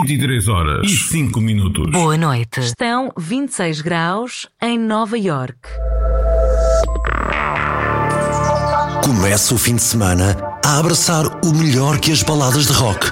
23 horas e 5 minutos. Boa noite. Estão 26 graus em Nova York. Começa o fim de semana a abraçar o melhor que as baladas de rock.